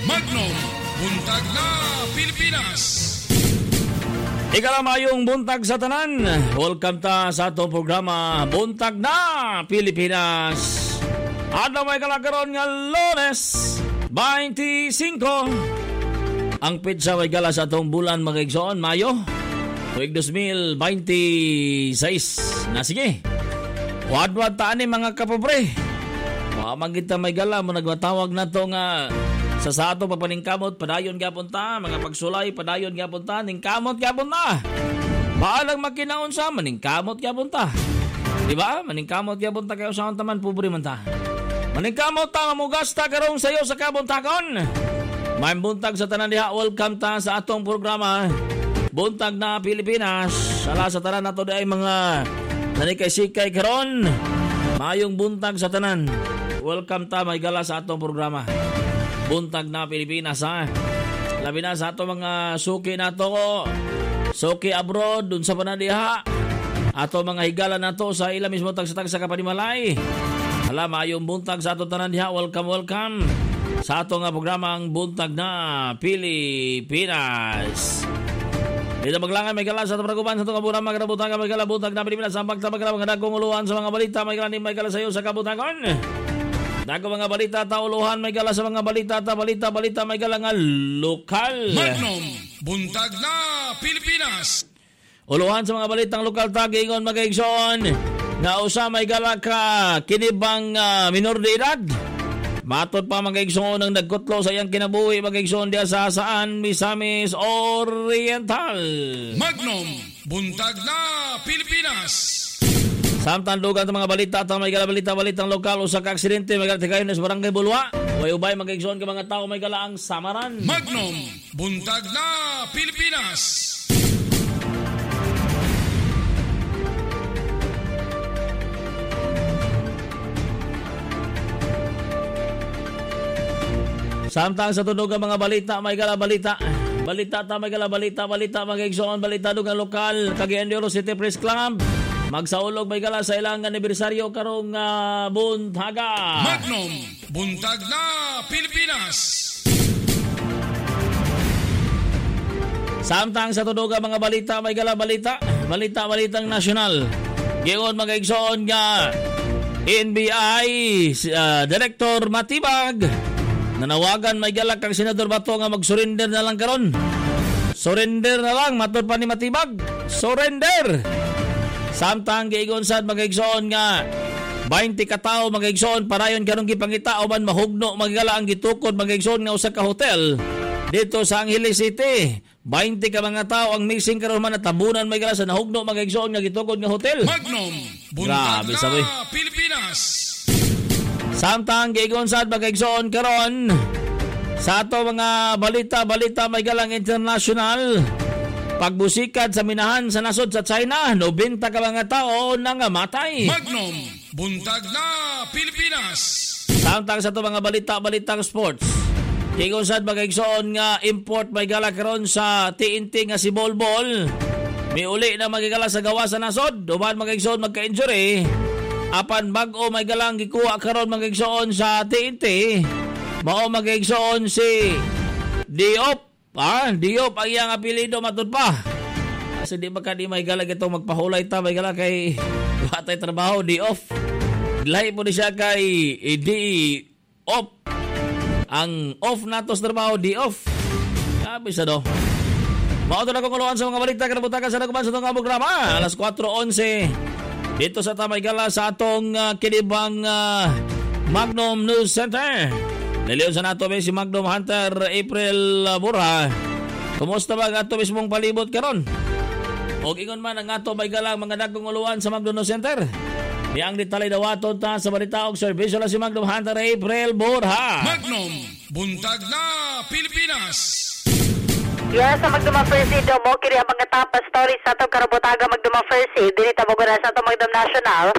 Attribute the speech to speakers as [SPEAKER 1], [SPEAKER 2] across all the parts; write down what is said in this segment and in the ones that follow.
[SPEAKER 1] Magnum, buntag na Pilipinas.
[SPEAKER 2] Ikalamayong buntag sa tanan. Welcome ta sa atong programa Buntag na Pilipinas. At may kalakaron nga Lunes 25. Ang pitsa may gala sa atong bulan magigsoon Mayo tuig 2026. Na sige. Wadwad taan ni mga kapobre. Mamagita may gala mo nagmatawag na to nga sa ato papaningkamot, padayon gyapon ta, mga pagsulay, padayon gyapon ta, ningkamot gyapon ta. Baalang makinaon sa maningkamot gyapon ta. Di ba? Maningkamot gyapon ta kayo sa taman pobre man ta. Maningkamot ta mamugasta karong sayo sa kabuntagon. May buntag sa tanan diha, welcome ta sa atong programa Buntag na Pilipinas. Sala sa tanan nato di ay mga nanikay-sikay karon. Mayong buntag sa tanan. Welcome ta may gala sa atong programa Buntag na Pilipinas ha. Labi na sa ato mga suki na to, suki abroad dun sa panadiha, ato mga higala na to sa ila mismo tagsa sa kapanimalay. Alam, ayong buntag sa ato tanan diha. Welcome sa ato nga programang Buntag na Pilipinas. Dito maglangan may gala sa ato praguban sa ato kaburan magkabutang may gala Buntag na Pilipinas. Ang pagtabag mga dagong uluhan sa mga balita may gala ni may gala sayo sa kabutangon. Dago mga balita tauluhan may gala sa mga balita may gala nga lokal.
[SPEAKER 1] Magnum, buntag na Pilipinas.
[SPEAKER 2] Uluhan sa mga balitang lokal tagingon magaigsoon na usa may gala ka kinibang minor de edad. Matod pa magaigsoon ang nagkutlo sa iyang kinabuhi magaigsoon diya sa saan Misamis Oriental.
[SPEAKER 1] Magnum, buntag na Pilipinas.
[SPEAKER 2] Samtang dugan sa mga balita at may gala balitang lokal o sa kaaksidente may gala kayo sa barangay Bulwa. Way-ubay mag-igsoon ka mga tao may gala ang Samaran.
[SPEAKER 1] Magnum, buntag na Pilipinas.
[SPEAKER 2] Samtang sa tunog mga balita may gala balita may gala balita mag-igsoon balita dugang lokal Cagayan de Oro City Press Club. Magsaulog may gala sa ilang anibersaryo karong buntaga.
[SPEAKER 1] Magnum, buntag na Pilipinas.
[SPEAKER 2] Samtang sa tunog mga balita may gala balitang nasyonal. Giyon magaigsoon nga NBI Director Matibag nanawagan may gala kang Senador Bato nga mag-surrender na lang karon. Surrender na lang matod pa ni Matibag. Surrender. Samtang giigon sad magaigsoon nga 20 ka tawo magaigsoon parayon karong gipangita o man mahugno magigala ang gitukod magaigsoon nga usa ka hotel dito sa Angeles City. 20 ka mga tawo ang missing karon man natabunan magigala sa nahugno magaigsoon nga gitukod nga hotel.
[SPEAKER 1] Magnum, buntag na Pilipinas.
[SPEAKER 2] Samtang giigon sad magaigsoon karon sa ato mga balita may galang international. Pagbusikad sa minahan sa nasod sa China, 90 ka mga tao nangamatay.
[SPEAKER 1] Magnum, buntag na Pilipinas.
[SPEAKER 2] Samtang sa ito mga balitang sports. Kigusad magaigsoon nga import may gala karon sa TNT nga si Bolbol. May uli na magigala sa gawa sa nasod. Duman magaigsoon magka-injury. Apan bag-o may galang gikuha karon magaigsoon sa TNT. Mao magaigsoon si Diop. Diop ang iyang apelido matod pa. Kasi di ba ka di may galag itong magpahulay ta may galag kay batay trabaho di off. Lahi po di siya kay di off. Ang off natos trabaho di off. Sabi sa do. Mauto na kong uluan sa mga balita karabutakan sa naguban sa itong programa. Alas 4:11 dito sa Tamay Gala sa atong kinibang Magnum News Center. Naliyon sa nato si Magnum Hunter April Burha. Kumusta ba ang ato mismong palibot karon? O ingon man ang ato may galang mga dagkong uluan sa Magnum News Center. Yang ditalay dawaton ta sa balita og serbisyo la si Magnum Hunter April Burha.
[SPEAKER 1] Magnum, buntag na Pilipinas.
[SPEAKER 3] Yes, sa Magduma First Aid mo kiri ang mga top stories sa atong karabutaga Magduma First Aid dili ta mo sa atong Magdum National.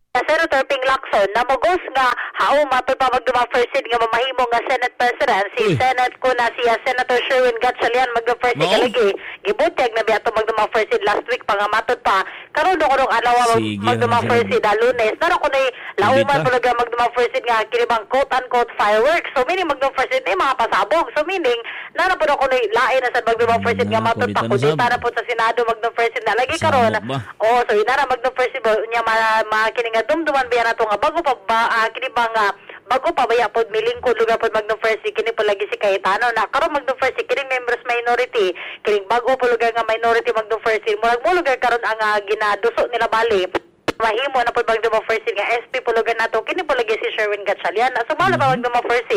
[SPEAKER 3] Senator Ping Lacson na mugos nga hao matod pa magduma first seed nga mamahimo nga Senate President si Senate ko na siya Senator Sherwin Gatchalian magduma first seed kalagi gibutyag na biya magduma first seed last week pa nga matod pa karon do kurong adlaw magduma first seed Lunes nara ko nay lauman talaga magduma first seed nga kinibang quote unquote fireworks so meaning magduma first seed mga pasabog so meaning nara po ko nay lain na sa magduma first seed nga matod pa kudita na po sa Senado magduma first seed na lagi karon so inara magduma first seed nya makining dumduman biya nato nga bago pa kini ba nga bago pa baya pod milingkod lugar pod magno first kini pa lagi si Cayetano na karon magno first kini members minority kini bago po lugar nga minority magno first murag mo lugar karon ang ginaduso nila bali mahimo na pod magno first nga SP po lugar nato kini po lagi si Sherwin Gatchalian na sumala pa magno first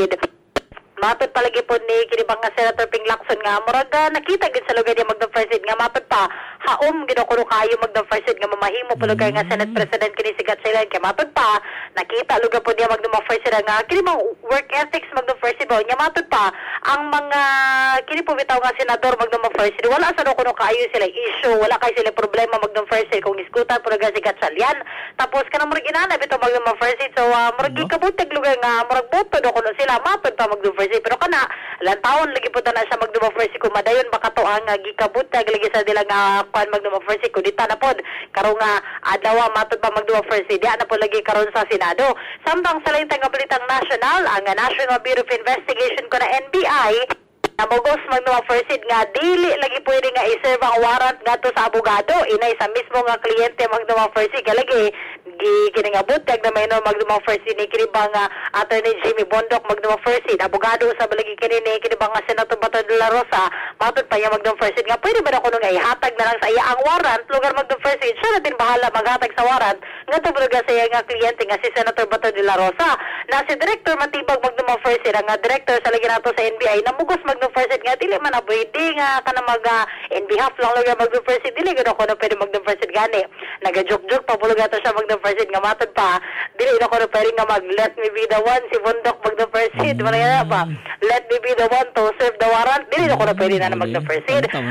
[SPEAKER 3] matod palagi po ni kinibang nga Senator Ping Lacson nga murag nakita gid sa lugar niya magdang first nga matod pa haom ginukuno kayo magdang first nga mamahimo po lugar nga Senate President kini si Gatchalian kay matod pa nakita lugar po niya magdang first nga kinibang work ethics magdang first ba nya matod pa ang mga kini po bitaw nga senador magdang first wala sa kuno kayo sila issue wala kay sila problema magdang first kung iskutan po lugar si Gatchalian tapos kanang murag inana bitaw magdang first so murag gikabutag lugar nga murag boto do kuno sila matod pa magdang first pero kana lantawon lagi po na siya magduma first ko madayon baka to ang gikabutag lagi sa dila nga kuan magduma first ko dita na pod karon nga adlaw matod pa magduma first dia na po lagi karon sa Senado samtang sa lain nga balitang national ang National Bureau of Investigation ko na NBI namugos magduma first nga dili lagi pwede nga i-serve ang warrant ngadto sa abogado inay sa mismo nga kliyente magduma first kalagi kini nga butag na may no magduma first ni kini ba nga Attorney Jimmy Bondok magduma first abogado sa balagi kini ba nga Senator Bato de la Rosa matod pa niya magduma first nga pwede ba na kuno nga ihatag na lang sa iya ang warrant lugar magduma first siya na din bahala maghatag sa warrant ngadto sa iya nga kliyente nga si Senator Bato de la Rosa na si Director Matibag magduma first nga director sa lagi nato sa NBI namugos magduma first nga dili man pwede nga kana mag in behalf lang lugar magduma first dili gud ako na pwede magduma first gani naga-joke pa bulog ato siya magduma first nga matod pa dili na ko na pwede nga mag let me be the one si Bondok magduma first wala pa let me be the one to serve the warrant dili na ko na pwede na magduma first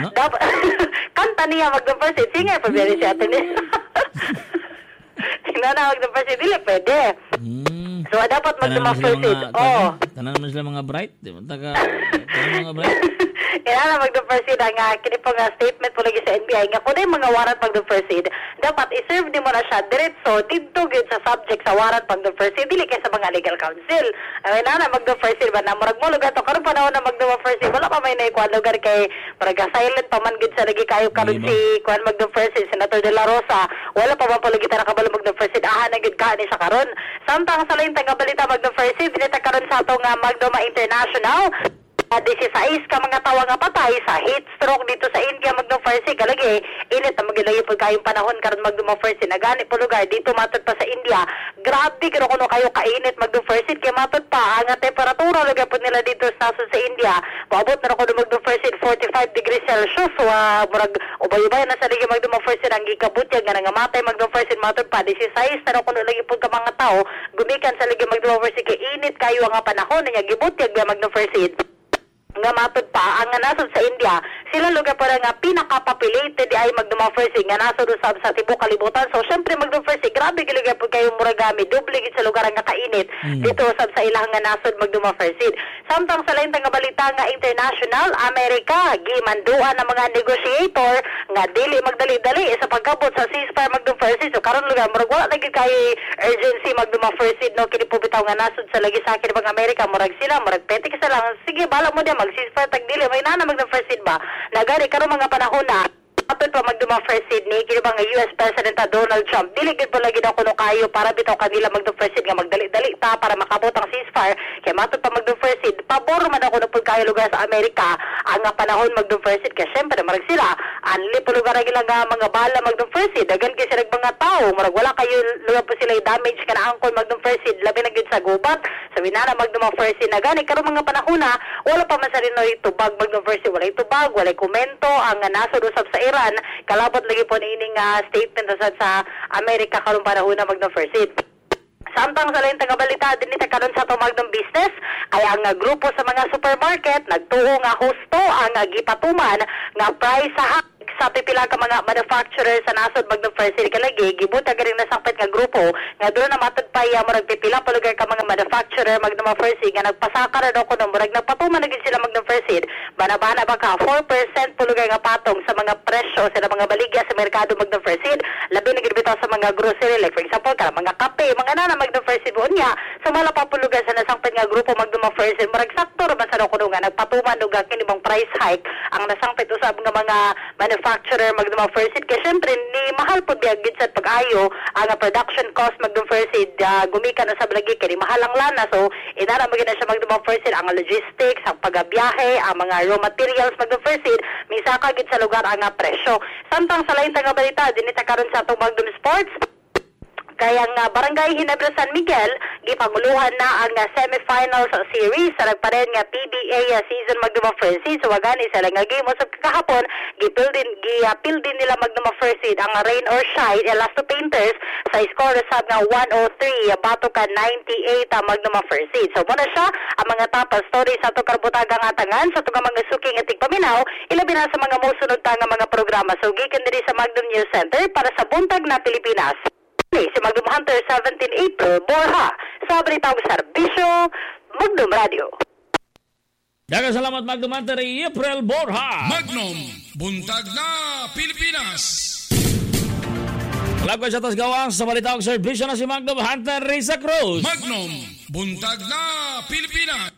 [SPEAKER 3] kanta niya magduma first singer pa biya siya atin na magduma first dili pwede so dapat magduma first
[SPEAKER 2] tanan naman sila mga bright di ba taga mga bright
[SPEAKER 3] kaya magduma first nga kini po nga statement po lagi sa NBI nga kung mga warrant magduma first dapat i-serve din mo na siya diretso dito gid sa subject sa warrant magduma first dili kay sa mga legal counsel ay na magduma first ba na murag mo lugar to karon panahon na magduma first wala pa may naikuan lugar kay murag silent pa man gid sa lagi kayo karon si kuan magduma first Senator De La Rosa wala pa ba palagi ta nakabalo magduma first aha na gid ka ni sa karon samtang sa lain taga balita magduma first binita karon sa ato nga Magduma International 16 ka mga tawa nga patay sa heat stroke dito sa India magduma first kalagi init na magilayo po kayong panahon karon magduma first na gani po lugar dito matod pa sa India grabe kano kuno kayo kainit magduma first kay matod pa ang temperatura lugar po nila dito sa India paabot na kuno magduma first 45 degrees Celsius murag ubay-ubay na sa ligi magduma first ang gikabutyag nga nangamatay magduma first matod pa 16 na kuno lagi po ka mga tao gumikan sa ligi magduma first kay init kayo ang panahon nya gibutyag nga magduma first nga matod pa ang nasod sa India sila lugar pa nga pinaka-populated ay magduma first nga nasod usab sa tibok kalibutan so syempre magduma first grabe gilugar po kayo muragami doble gid sa lugar nga kainit dito usab sa ilang nga nasod magduma first samtang sa lain nga balita nga international Amerika gimanduan ang mga negotiator nga dili magdali-dali sa pagkabot sa ceasefire magduma first so karon lugar murag wala lagi kay urgency magduma first no kini po bitaw nga nasod sa lagi sa akin bang Amerika murag sila murag petik sa lang sige bala mo dia mag-ceasefire tagdili may nana magduma first ba nagari karon mga panahon na atod pa magduma first ni kini ba nga US President Donald Trump dili gid pala gid ako no kayo para bitaw kanila magduma first nga magdali-dali ta para makabot ang ceasefire kay matod pa magduma first pabor man ako no pud kayo lugar sa Amerika ang panahon magduma first kay syempre marag sila anli po lugar gila nga mga bala magduma first dagan kay sila mga tao marag wala kayo lugar po sila damage kana angkol magduma first labi na gid sa gubat sa winara magduma first na gani karon mga panahon na wala pa man sa rinoy tubag magduma first wala tubag wala komento ang nasod usab sa Iran kalabot lagi po niining statement sa Amerika karon panahon na magduma first Samtang sa lain tagabalita din ita karon sa tumagdong business ay ang grupo sa mga supermarket nagtuo nga husto ang gipatuman nga price sa sa pipila ka mga manufacturer sa nasod magdong first year kalagi gibuta garing nasakpit nga grupo nga doon na matagpay mo nagpipila pa lugar ka mga manufacturer magdong first year nga nagpasaka ra daw kuno murag nagpatuman na gid sila magdong first year bana-bana ba ka 4% po lugar nga patong sa mga presyo sa mga baligya sa merkado magdong first year labi na gid bitaw sa mga grocery like for example ka mga kape mga nana magdong first year buon niya sa mala pa po lugar sa nasakpit nga grupo magdong first year murag sakto ra ba sa daw kuno nga nagpatuman og kini bang price hike ang nasangpit usab nga mga manufacturer magduma first aid kay syempre ni mahal po biya gid sa pag-ayo ang production cost magdum first aid gumikan na sa blagi kay mahal ang lana so inara magina siya magduma first aid ang logistics ang pagbiyahe ang mga raw materials magdum first aid misaka gid sa lugar ang presyo samtang sa lain nga balita dinita karon sa atong magdum sports kaya nga Barangay Ginebra San Miguel gipanguluhan na ang semifinals series sa nagparen nga PBA season magduma first seed so wagani sa nga game sa kahapon gipil din nila magduma first seed ang rain or shine Elasto Painters sa score sab nga 103 bato ka 98 magduma first seed so muna siya ang mga top story sa to karbutagang atangan sa to mga suking atik paminaw ilabi na sa mga mosunod ta nga mga programa so gikan diri sa Magdum News Center para sa buntag na Pilipinas. Si Magdum Hunter 17 April Borja sa Balitang Serbisyo Magdum Radio.
[SPEAKER 2] Daghang salamat Magdum Hunter April Borja.
[SPEAKER 1] Magnum, buntag na Pilipinas.
[SPEAKER 2] Lagwa sa tas gawang sa Balitang Serbisyo na si Magdum Hunter Risa Cruz.
[SPEAKER 1] Magnum, buntag na Pilipinas.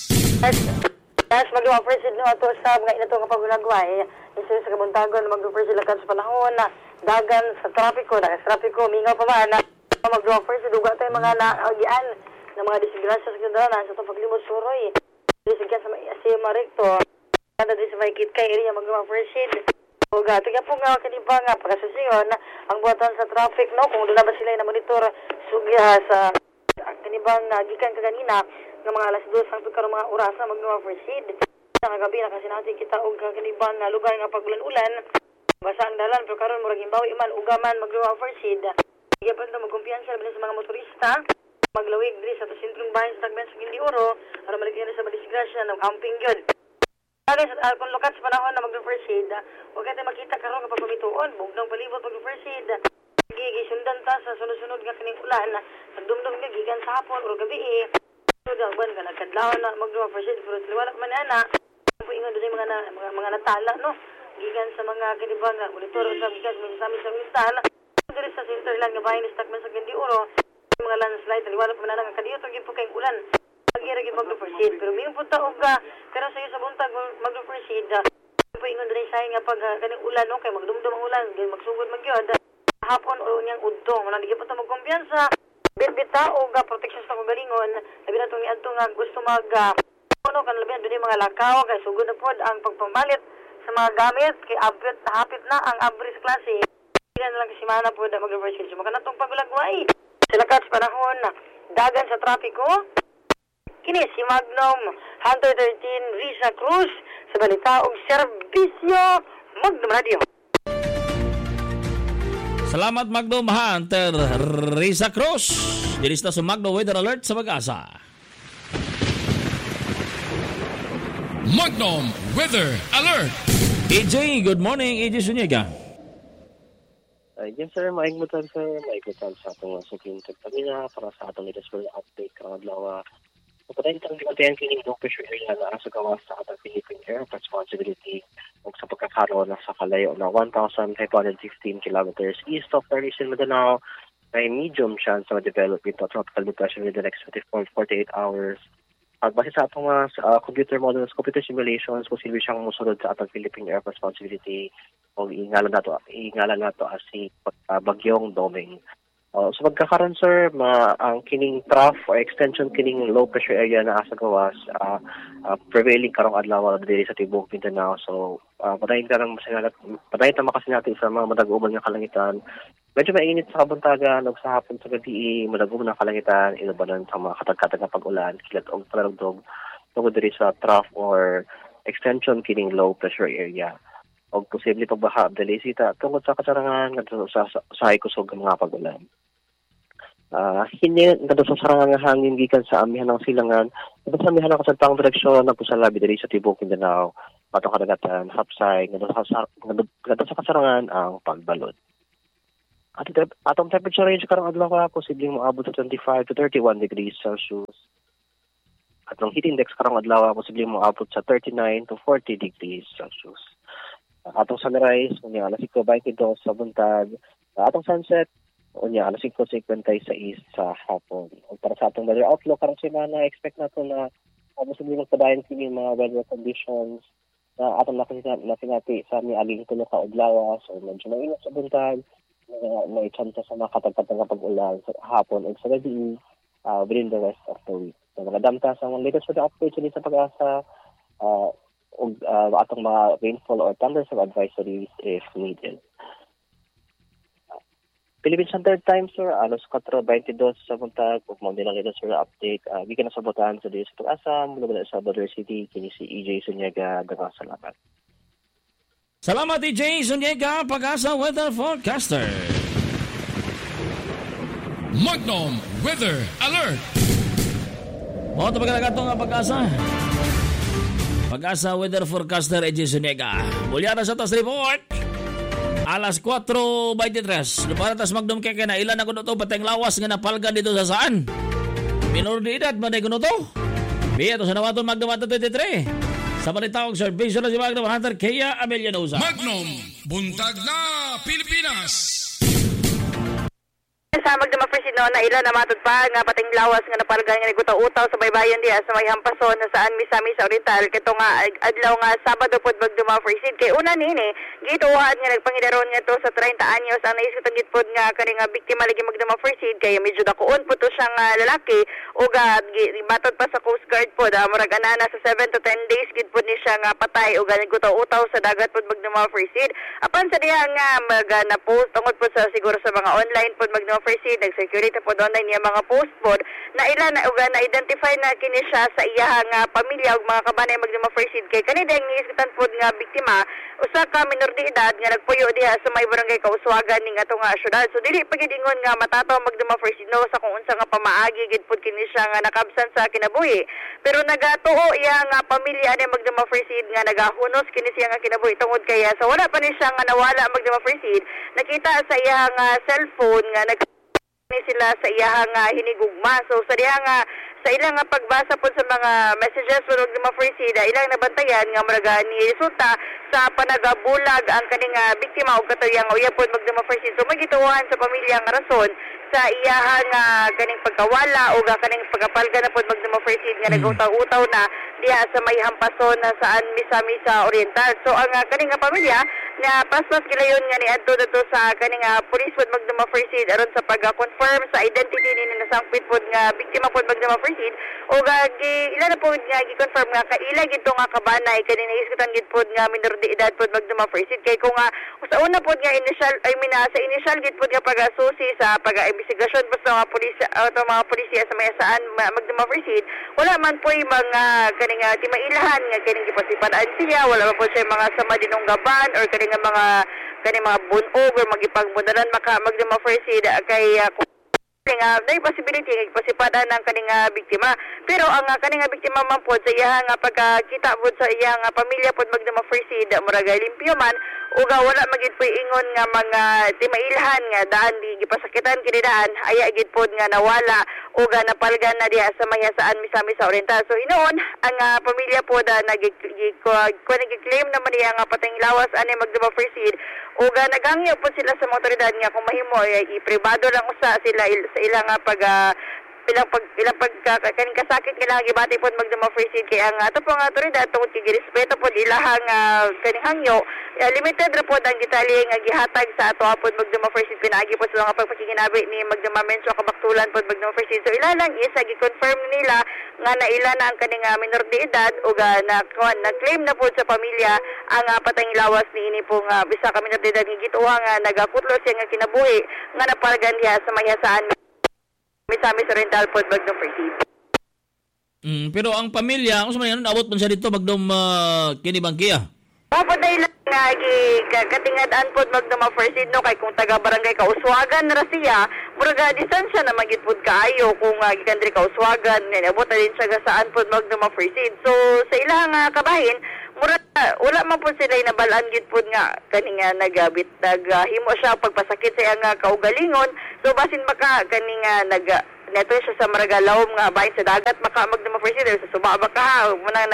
[SPEAKER 3] Yes, Magdum First no ato sa nga inato nga pagulagway. Isu sa kabuntagon Magdum First lakan sa panahon na dagan sa trapiko, mingaw pa ba na mag-offer sa duga tayo mga naagian ng mga disgrasya sa kandaran sa itong paglimot suroy. Disigyan sa asima recto, kada di sa may kitkay area mag-offer seed. O gato kaya po nga kanibang pagkasusiyon ang buhatan sa traffic, no? Kung doon na ba sila na monitor sugya sa kanibang gikan kaganina ng mga alas 2 ang pagkaroon mga oras na mag-offer seed. Sa kagabi na kasi natin kita og kanibang lugar nga pagulan-ulan. Basa ang dalan, pero karon murag imbawi man, ugaman, mag-offer seed. Sige pa ito magkumpiyansa sa mga motorista. Maglawig diri sa sentrong bahin sa tagban sa Gindi-Oro, para maligyan sa disgrasya ng camping yun. Kung lukat sa panahon na mag-offer seed, huwag natin makita karon kapag pamituon, bugdang palibot mag-offer seed. Gisundan ta sa sunod-sunod nga kaning ulan, nagdumdum nga gikan sa hapon o gabi sunod ang buwan ka, nagkadlawan na mag-offer seed, pero liwala man ana, po ingon doon mga natala, no? Gigan sa mga kanibang monitor sa gigas may sami sa instal diri sa center lang nga bahin ni Stockman sa Gindi-Oro mga landslide liwala pa man nga kadiyo to gyud kay ulan pagira gyud mag-proceed pero miyong punta og pero sa sa buntag mag-proceed po ingon diri sa nga pag kaning ulan no kay magdumdum ang ulan gyud magsugod magyod hapon o unyang udtong wala di gyud pa magkumpiyansa bitbita og protection sa kagalingon labi na tong niadto nga gusto mag ano kan labi na mga lakaw kay sugod na pod ang pagpamalit sa mga gamit kay hapit na ang average klase ilan lang kasi mana po na mag-reverse so maka natong pagulagway sila kat sa panahon dagan sa trapiko kini si Magnum Hunter 13 Risa Cruz sa Balitaong Serbisyo Magdum Radio.
[SPEAKER 2] Salamat Magnum Hunter Risa Cruz dirista sa Magnum Weather Alert sa Pag-asa.
[SPEAKER 1] Magnum Weather Alert.
[SPEAKER 2] EJ, good morning. EJ Zuniga.
[SPEAKER 4] Yes sir, maigutan sa atong suking tagpamina para sa atong latest weather update karong adlaw. Pagpatayin itong dimantayan kining low pressure area na sa gawas sa atong Philippine Air Responsibility o sa pagkakaroon na sa kalayo na 1,516 kilometers east of Parisian, Mindanao. May medium chance na ma-develop into tropical depression within the next 24 to 48 hours. Base sa atong computer models, computer simulations, posible siyang musunod sa atong Philippine Air Responsibility o iingalan nato as si bagyong Doming. So pagkakaroon sir, ang kining trough or extension kining low pressure area na asa gawas prevailing karong adlaw diri sa tibok Mindanao. So patayin ta makasin natin sa mga madag-uman nga kalangitan. Medyo mainit sa kabuntagan o sa hapon sa gabi, madagom na kalangitan, ilabanan sa mga katag-katag na pag-ulan, kilat o palalagdog, tungkol diri sa trough or extension kining low pressure area. O posible pagbaha, delisita, tungkol sa kasarangan, sa kusog ng mga pag-ulan. Hindi kadto sa sarangan nga hangin gikan sa amihan ng silangan, kadto sa amihan ng kasadpang direksyon na po sa labi diri sa tibok Mindanao, patong kadagatan, hapsay, kadto sa kasarangan ang pagbalod. At atong temperature range karong adlaw posibleng moabot sa 25 to 31 degrees Celsius. Atong heat index karong adlaw posibleng moabot sa 39 to 40 degrees Celsius. Atong sunrise unya alas 5:22 sa buntag, atong sunset unya alas 5:56 sa hapon. Ug para sa atong weather outlook karong semana, expect nato na posibleng magpadayon kini mga weather conditions na atong natinati sa miaging tulo ka adlaw. So medyo mainit sa buntag, may chance sa makatagpatang pag-ulan sa hapon ug sa gabi within the rest of the week. So mga damta sa mga latest weather updates sa pag-asa ug atong mga rainfall or thunderstorm advisories if needed. Philippine Standard Time, sir, alas 4:22 sa buntag, ug mao din ang latest weather update. Gikan sa sabotahan sa distrito sa Asa, mula sa Baler City, kini si EJ Zuniaga, daghang salamat.
[SPEAKER 2] Salamat EJ Zuniaga, Pag-asa Weather Forecaster.
[SPEAKER 1] Magnum Weather Alert.
[SPEAKER 2] Mo to pagkakato nga Pag-asa. Pag-asa Weather Forecaster EJ Zuniaga. Muli na sa tas report. Alas 4:23. Naparatas Magnum kaya na ilan na kuno to pateng lawas nga napalgan dito sa saan? Minor de edad man kuno to. Biya to sa nawaton Magnum 23. Sa balita og servisyo na si Magnum Hunter Kaya Amelianosa.
[SPEAKER 1] Magnum Buntag na Pilipinas.
[SPEAKER 3] Sa Magnum First na ilan na matod pa nga pating lawas nga napalgan nga nagutaw-utaw sa baybayon diha sa may hampason na saan misami sa Oriental kito nga adlaw nga Sabado pod Magnum First kay una nini gituwahan nga nagpangidaron nga to sa 30 anyos ang naisgutan gid nga kani nga biktima lagi Magnum First kay medyo dakuon po to siyang lalaki ug matod pa sa Coast Guard pod murag anana sa 7 to 10 days gid pod ni siya nga patay ug nagutaw-utaw sa dagat pod Magnum First apan sa diha nga na post tungod po sa siguro sa mga online pod Magnum First nag-security po doon niya mga post po na ilan na identify na kini siya sa iyahang pamilya ug mga kabanay Magnum First kay kanina ang isgutan po nga biktima usa ka minor de edad nga nagpuyo diha sa may barangay Kauswagan ning ato nga syudad. So dili pagidingon nga matataw Magnum First no sa kung unsa nga pamaagi gid pud kini siya nga nakabsan sa kinabuhi. Pero nagatuo iya nga pamilya ni Magnum First nga nagahunos kini siya nga kinabuhi tungod kaya sa wala pa ni siya nga nawala Magnum First nakita sa iyang cellphone nga ni sila sa iyahang hinigugma. So sa diha nga sa ilang pagbasa po sa mga messages sa Magnum First ilang nabantayan nga muraga ni resulta sa panagabulag ang kaning biktima og katuyang uya po Magnum First. So magituwahan sa pamilya nga rason sa iyahang kaning pagkawala o kaning pagkapalga na po Magnum First nga nagutaw-utaw na diha sa may hampason na saan misami sa Oriental. So ang kaning pamilya na paspas gilayon nga ni adto dito sa kaning police pod Magnum First aron sa pag-confirm sa identity ni nasangpit pod nga biktima pod Magnum First o ilan na po nga gi-confirm nga kaila gid to nga kabanay kani naisgutan gid pod nga minor de edad pod Magnum First kay kung sa una pod nga sa initial gid pod nga pag-asusi sa pag-imbestigasyon pa sa mga pulisya sa may saan Magnum First wala man po mga kaning timailahan nga kaning gipasipadaan siya wala man po siya mga sama dinunggaban or kaning mga bunog or magipagmudalan maka Magnum First kay nga may possibility nga ipasipadan ng kaning biktima. Pero ang kaning biktima man po sa iyang pagkakita po sa iyang pamilya po Magnum First murag limpyo man ug wala magid po ingon nga mga timailhan nga daan di gipasakitan kini daan aya gid pod nga nawala ug napalgan na diha sa mayasaan misami sa Oriental. So inoon ang pamilya po da nag-claim naman niya nga patayng lawas ani Magnum First ug naghangyo po sila sa mga otoridad nga kung mahimo ipribado lang usa sila sa ilang kaning kasakit kailangan gibati pod Magnum First kay ang ato pong otoridad tungod kay girespeto pod ilahang kaning hangyo limited ra pod ang detalye nga gihatag sa ato pod Magnum First pinaagi po sa mga pagpakikinabi ni Magnum Menso kabaktulan pod Magnum First. So ilalang isa gi-confirm nila nga naila na ang kaning minor de edad ug na claim na pod sa pamilya ang patayng lawas niini pong bisa ka minor de edad nga gituwa nga nagakutlo siya nga kinabuhi nga napalgan diha sa mayasaan misami sa Oriental pod Magnum First.
[SPEAKER 2] Pero ang pamilya, kung sa mga abot man siya dito Magnum kini Bangkiya?
[SPEAKER 3] Papaday lang nga katingadaan po magdama first aid no kay kung taga barangay Kauswagan ra siya muraga distansya na magit pud kaayo kung gikan diri Kauswagan niabot din siya saan po magdama first aid. So sa ilang kabahin muraga wala man po sila nabalaan gid pud nga kani nga naghimo siya pagpasakit sa iyang kaugalingon. So basin maka kani nga neto siya sa Maragalawom nga bahin sa dagat maka magdama first aid sa suba baka muna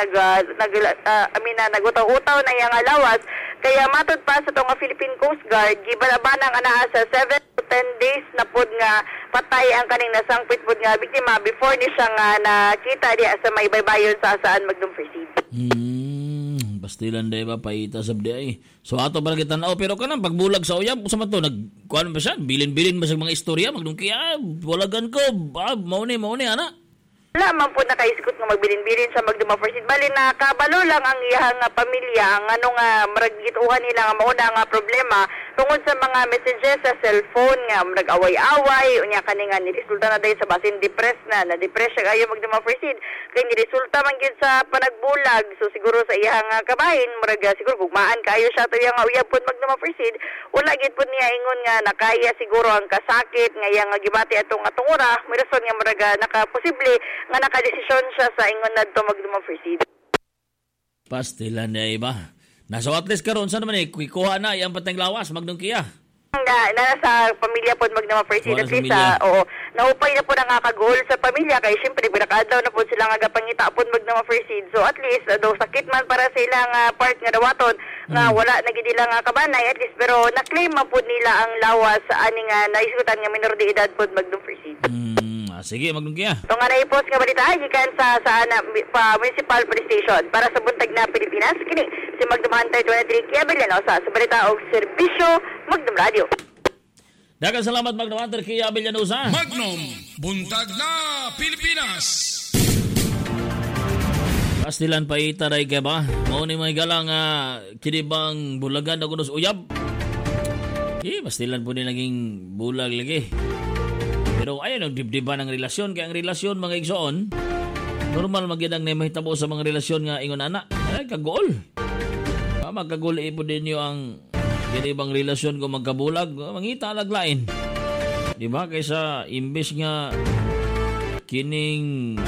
[SPEAKER 3] nagutaw-utaw na iyang alawas kaya matod pa sa tong Philippine Coast Guard gibalabanang anaa sa 7 to 10 days na pud nga patay ang kaning nasangpit pud nga biktima before ni siya nga nakita diya sa may baybayon sa saan magdum first aid.
[SPEAKER 2] Pastilan day ba paita sabdi ay. So ato para kita nao pero kanang pagbulag sa uyab sa mato nagkuan ba siya bilin-bilin ba sa mga istorya magdungkiya walagan ko mao ni ana.
[SPEAKER 3] Wala man po nakaiskot nga magbilin-bilin sa magduma first aid. Bali na kabalo lang ang iyang pamilya ang ano nga maragituhan nila nga mauna nga problema tungod sa mga messages sa cellphone nga nag-away-away unya kani nga niresulta na dahil sa basin na-depress siya ayo magduma first aid kay niresulta man gyud sa panagbulag. So siguro sa iyang kabahin murag siguro gugmaan kayo siya to iyang uyab pud magduma first aid wala gyud pud niya ingon nga nakaya siguro ang kasakit nga iyang gibati atong ora may rason nga murag nakaposible nga nakadesisyon siya sa ingon nadto magduma first aid.
[SPEAKER 2] Pastilan na iba. Nasa at least karon sa naman kuha na yang pateng lawas magdungkiya.
[SPEAKER 3] Nasa pamilya po magdama first aid. At least naupay na po na nga kagol sa pamilya kay siyempre binakadlaw na po sila nga gapangita po magdama first aid. So at least daw sakit man para sa ilang part nga dawaton nga wala nagidila nga kabanay at least pero na-claim man po nila ang lawas sa ani nga naisutan nga minor de edad po magdama first aid.
[SPEAKER 2] Sige, magdungkiya.
[SPEAKER 3] Ito nga na-i-post nga balita gikan sa Municipal Police Station para sa buntag na Pilipinas. Kini si Magdum Hunter 23 Kiabellano sa balita og serbisyo Magdum Radio.
[SPEAKER 2] Daghang salamat Magdum Hunter Kiabellano sa
[SPEAKER 1] Magnum buntag na Pilipinas.
[SPEAKER 2] Pastilan pa itaray kay ba? Mao ni may galang kinibang bulagan na kunos uyab. Pastilan po ni naging bulag lagi. Pero ayun, nagdibdiba ng relasyon. Kaya ang relasyon, mga igsoon, normal magyadang na mahitabo sa mga relasyon nga ingon ana. Ay, kagol. Magkagol ipo din nyo ang ganibang relasyon kung magkabulag. Mangita laglain. Diba? Kaysa imbes nga kining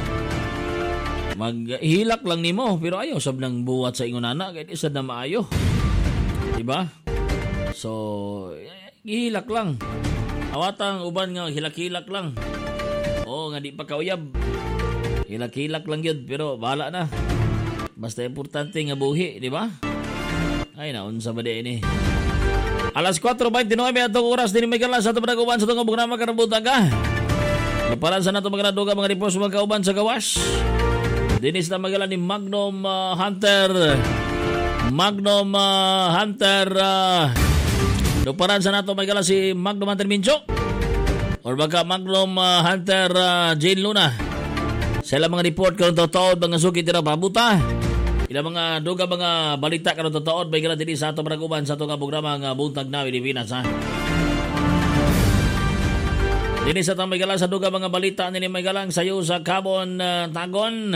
[SPEAKER 2] maghilak lang nimo. Pero ayaw, sab nang buwat sa ingon ana. Kaya isa na maayo. Diba? So, gihilak lang. Awatang uban nga hilak-hilak lang. Nga di pa kauyab. Hilak-hilak lang yun pero bahala na. Basta importante nga buhi, di ba? Ay naunsa ba di ini. Alas 4:29 atong oras din may kala sa atong uban sa tong programa karabutang ka. Para sa nato maganaduga mga ripos magkauban sa gawas. Dinis na magala ni Magnum Hunter. Duparan sa nato may gala si Magnum Hunter Mincho or baka Magnum Hunter Jane Luna. Sila mga report karon totoo mga suki tira pabuta. Ila mga duga mga balita karon totoo may gala dinhi sa ato paraguban sa atong programa nga buntag na Pilipinas ha. Dinhi sa may gala sa duga mga balita ni may galang sayo sa Cabon Tagon.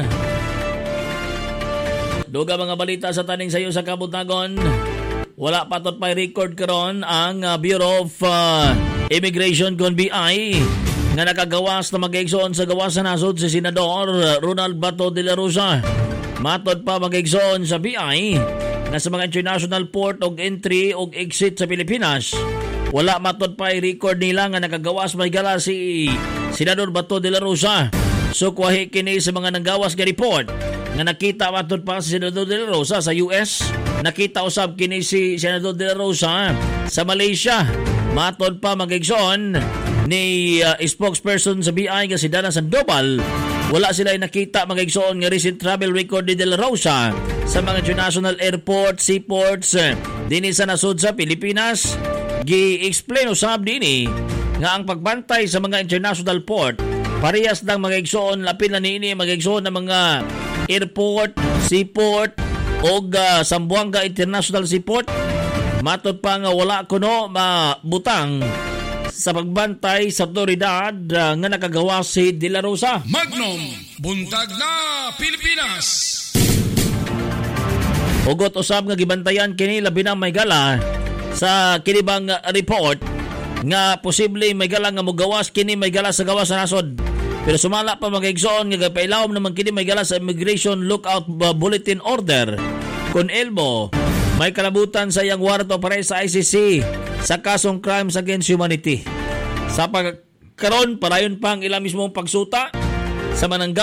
[SPEAKER 2] Duga mga balita sa taning sayo sa Cabon Tagon. Wala patot pa record karon ang Bureau of Immigration kon BI nga nakagawas na mag-igsoon sa gawas sa nasod si Senador Ronald Bato de la Rosa. Matod pa mag-igsoon sa BI na sa mga international port og entry og exit sa Pilipinas. Wala matod pa record nila nga nakagawas may gala si Senador Bato de la Rosa. So kuwahi kini sa mga nanggawas nga report nga nakita matod pa si Senador de la Rosa sa US. Nakita usab kini si Senador de la Rosa sa Malaysia. Matod pa mag-igsoon ni spokesperson sa BI nga si Dana Sandoval. Wala sila nakita mag-igsoon nga recent travel record ni de la Rosa sa mga international airports, seaports dinhi sa nasod sa Pilipinas. Gi-explain usab dinhi nga ang pagbantay sa mga international port parehas lang mag-igsoon lapin na niini mag-igsoon ng mga airport, seaport og Zamboanga International Seaport. Matod pa nga wala kuno mabutang sa pagbantay sa otoridad nga nakagawa si De La Rosa.
[SPEAKER 1] Magnum buntag na Pilipinas.
[SPEAKER 2] Hugot usab nga gibantayan kini labi na may gala sa kinibang report nga posible may gala nga mogawas kini may gala sa gawas sa nasod. Pero sumala pa mga igsoon nga gapailaom naman kini may gala sa Immigration Lookout Bulletin Order kun elmo may kalabutan sa iyang warrant of arrest sa ICC sa kasong crimes against humanity. Sa pagkaroon, parayon pang ilang mismong pagsuta sa manangga